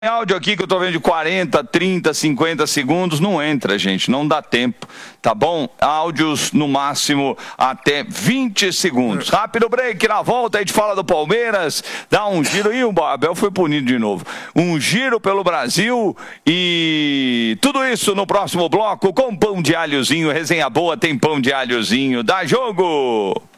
Áudio aqui que eu tô vendo de 40, 30, 50 segundos, não entra, gente, não dá tempo, tá bom? Áudios no máximo até 20 segundos. Rápido break, na volta a gente fala do Palmeiras, dá um giro, e o Abel foi punido de novo. Um giro pelo Brasil e tudo isso no próximo bloco com pão de alhozinho, resenha boa, tem pão de alhozinho, dá jogo!